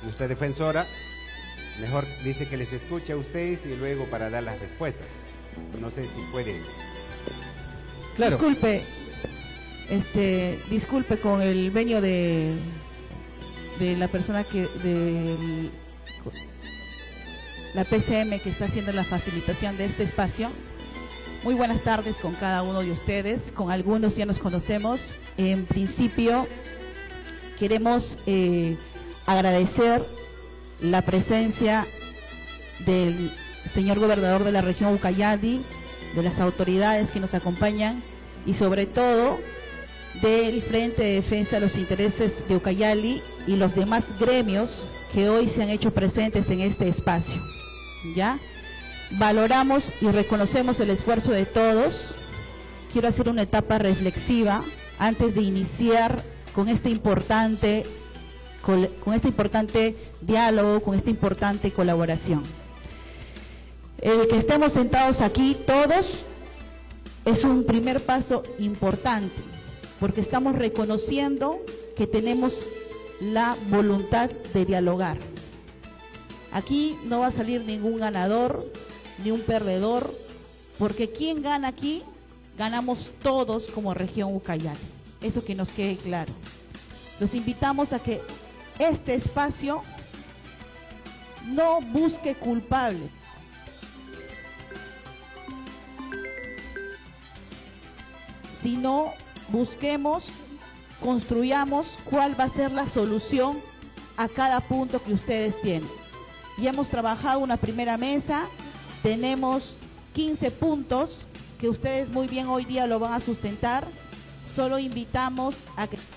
Nuestra defensora mejor dice que les escuche a ustedes y luego para dar las respuestas. No sé si puede. Claro. Disculpe con el venia de la persona de la PCM que está haciendo la facilitación de este espacio. Muy buenas tardes con cada uno de ustedes. Con algunos ya nos conocemos. En principio queremos agradecer la presencia del señor gobernador de la región Ucayali, de las autoridades que nos acompañan y sobre todo del Frente de Defensa de los Intereses de Ucayali y los demás gremios que hoy se han hecho presentes en este espacio. ¿Ya? Valoramos y reconocemos el esfuerzo de todos. Quiero hacer una etapa reflexiva antes de iniciar con este importante diálogo, con esta importante colaboración. El que estemos sentados aquí todos es un primer paso importante, porque estamos reconociendo que tenemos la voluntad de dialogar. Aquí no va a salir ningún ganador ni un perdedor, porque quien gana aquí, ganamos todos como región Ucayali. Eso que nos quede claro. Los invitamos a que este espacio no busque culpables, sino busquemos, construyamos cuál va a ser la solución a cada punto que ustedes tienen. Ya hemos trabajado una primera mesa, tenemos 15 puntos que ustedes muy bien hoy día lo van a sustentar. Solo invitamos a que